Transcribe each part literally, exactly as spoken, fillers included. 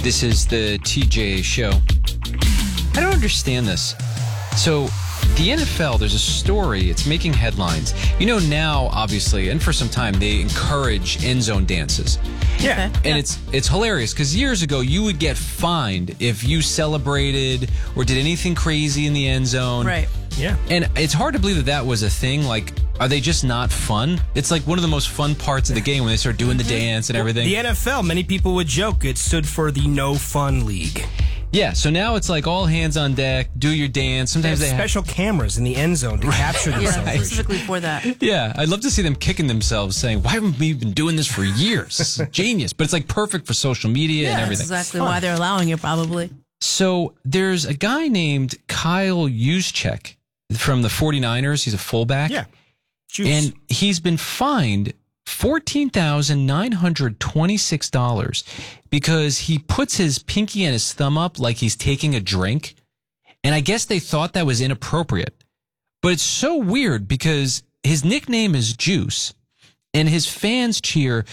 This is the T J Show. I don't understand this. So, the N F L, there's a story, it's making headlines. You know, now, obviously, and for some time, they encourage end zone dances. Yeah. And yeah. it's it's hilarious because years ago, you would get fined if you celebrated or did anything crazy in the end zone. Right. Yeah. And it's hard to believe that that was a thing. Like, are they just not fun? It's like one of the most fun parts of the game when they start doing the dance and everything. The N F L, many people would joke, it stood for the No Fun League. Yeah, so now it's like all hands on deck, do your dance. Sometimes they have they special have, cameras in the end zone to capture the Yeah, celebration. specifically for that. Yeah, I'd love to see them kicking themselves saying, why haven't we been doing this for years? This is genius. But it's like perfect for social media Yeah, and that's everything. exactly why they're allowing it, probably. So there's a guy named Kyle Juszczyk from the 49ers. He's a fullback. Yeah. Juice. And he's been fined fourteen thousand nine hundred twenty-six dollars because he puts his pinky and his thumb up like he's taking a drink. And I guess they thought that was inappropriate. But it's so weird because his nickname is Juice. And his fans cheer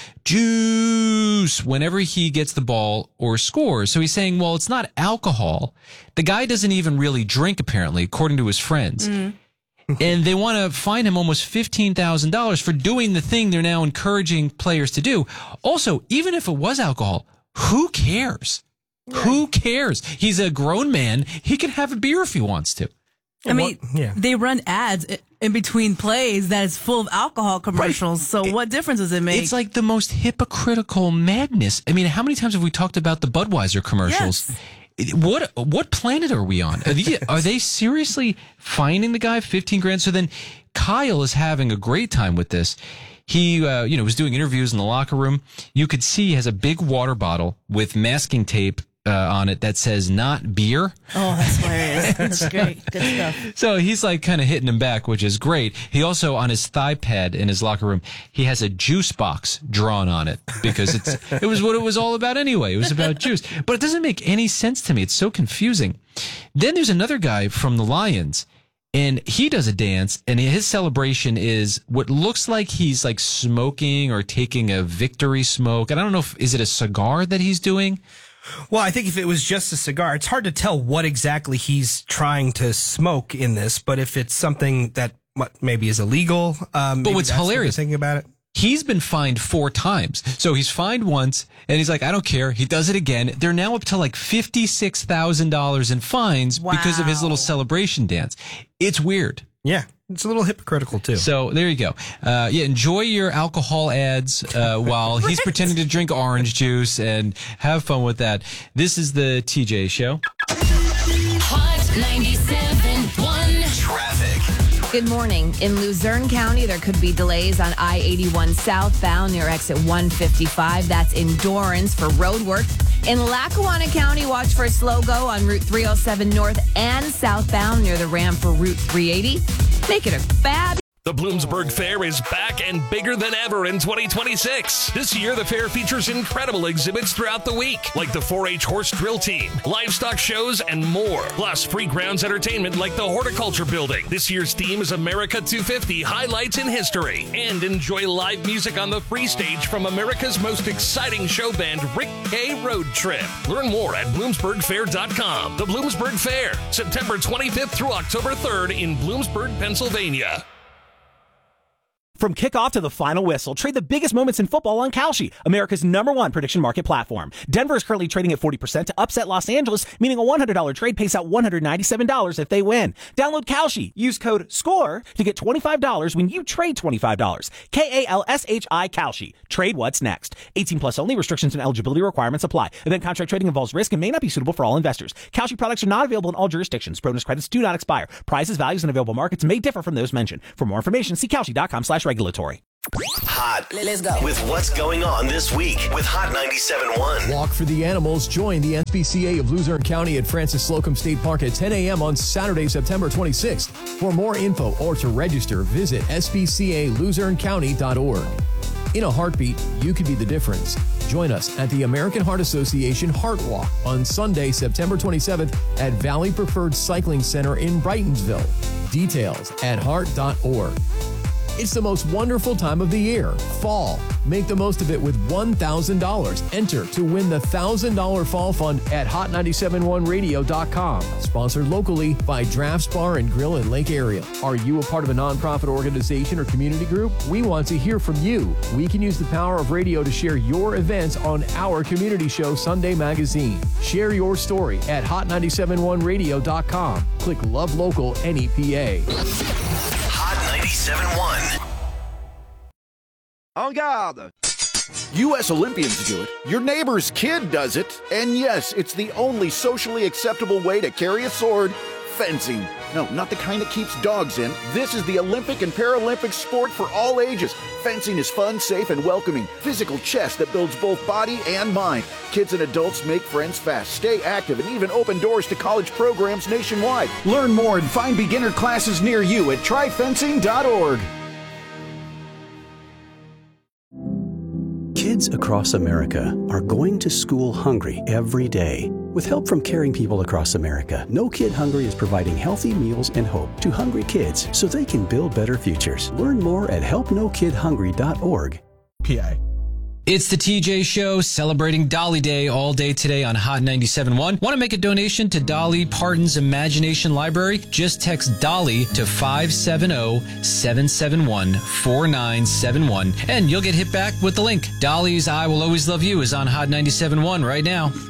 Juice whenever he gets the ball or scores. So he's saying, well, it's not alcohol. The guy doesn't even really drink, apparently, according to his friends. Mm. And they want to fine him almost fifteen thousand dollars for doing the thing they're now encouraging players to do. Also, even if it was alcohol, who cares? Right. Who cares? He's a grown man. He can have a beer if he wants to. I mean, what, yeah. they run ads in between plays that is full of alcohol commercials. Right. So it, what difference does it make? It's like the most hypocritical madness. I mean, how many times have we talked about the Budweiser commercials? Yes. What what planet are we on? Are they, are they seriously fining the guy fifteen grand? So then Kyle is having a great time with this. He, uh, you know, was doing interviews in the locker room. You could see he has a big water bottle with masking tape uh, on it that says "not beer." Oh, that's hilarious. That's great. Good stuff. So he's like kind of hitting him back, which is great. He also, on his thigh pad in his locker room, he has a juice box drawn on it because it's it was what it was all about anyway. It was about juice. But it doesn't make any sense to me. It's so confusing. Then there's another guy from the Lions, and he does a dance, and his celebration is what looks like he's like smoking or taking a victory smoke. And I don't know if, is it a cigar that he's doing? Well, I think if it was just a cigar, it's hard to tell what exactly he's trying to smoke in this. But if it's something that what, maybe is illegal, um, but what's hilarious, thinking about it, he's been fined four times. So he's fined once, and he's like, I don't care. He does it again. They're now up to like fifty-six thousand dollars in fines wow. because of his little celebration dance. It's weird. Yeah. It's a little hypocritical, too. So there you go. Uh, yeah, enjoy your alcohol ads uh, while he's pretending to drink orange juice, and have fun with that. This is the T J Show. Hot ninety-seven point one Traffic. Good morning. In Luzerne County, there could be delays on I eighty-one southbound near exit one fifty-five. That's in Dorrance for road work. In Lackawanna County, watch for a slow go on Route three oh seven north and southbound near the ramp for Route three eighty. Make it a fab. The Bloomsburg Fair is back and bigger than ever in twenty twenty-six. This year, the fair features incredible exhibits throughout the week, like the four H horse drill team, livestock shows, and more. Plus, free grounds entertainment like the Horticulture Building. This year's theme is America two fifty, Highlights in History. And enjoy live music on the free stage from America's most exciting show band, Rick K. Road Trip. Learn more at bloomsburg fair dot com. The Bloomsburg Fair, September twenty-fifth through October third in Bloomsburg, Pennsylvania. From kickoff to the final whistle, trade the biggest moments in football on Kalshi, America's number one prediction market platform. Denver is currently trading at forty percent to upset Los Angeles, meaning a one hundred dollars trade pays out one hundred ninety-seven dollars if they win. Download Kalshi. Use code SCORE to get twenty-five dollars when you trade twenty-five dollars. K A L S H I Kalshi. Trade what's next. eighteen plus only. Restrictions and eligibility requirements apply. Event contract trading involves risk and may not be suitable for all investors. Kalshi products are not available in all jurisdictions. Bonus credits do not expire. Prices, values, and available markets may differ from those mentioned. For more information, see Kalshi dot com slash regulatory. Hot. Let's go. With what's going on this week with Hot ninety-seven point one. Walk for the Animals. Join the S P C A of Luzerne County at Francis Slocum State Park at ten a.m. on Saturday, September twenty-sixth. For more info or to register, visit S P C A luzerne county dot org. In a heartbeat, you could be the difference. Join us at the American Heart Association Heart Walk on Sunday, September twenty-seventh at Valley Preferred Cycling Center in Brightonsville. Details at heart dot org. It's the most wonderful time of the year, fall. Make the most of it with one thousand dollars. Enter to win the one thousand dollars Fall Fund at hot nine seven one radio dot com. Sponsored locally by Drafts Bar and Grill in Lake Area. Are you a part of a nonprofit organization or community group? We want to hear from you. We can use the power of radio to share your events on our community show, Sunday Magazine. Share your story at hot nine seven one radio dot com. Click Love Local N E P A. Hot ninety-seven point one. En garde! U S Olympians do it, your neighbor's kid does it, and yes, it's the only socially acceptable way to carry a sword, fencing. No, not the kind that keeps dogs in. This is the Olympic and Paralympic sport for all ages. Fencing is fun, safe, and welcoming. Physical chess that builds both body and mind. Kids and adults make friends fast, stay active, and even open doors to college programs nationwide. Learn more and find beginner classes near you at try fencing dot org. Kids across America are going to school hungry every day. With help from caring people across America, No Kid Hungry is providing healthy meals and hope to hungry kids so they can build better futures. Learn more at help no kid hungry dot org. P A. It's the T J Show, celebrating Dolly Day all day today on Hot ninety-seven point one. Want to make a donation to Dolly Parton's Imagination Library? Just text Dolly to five seven zero, seven seven one, four nine seven one, and you'll get hit back with the link. Dolly's I Will Always Love You is on Hot ninety-seven point one right now.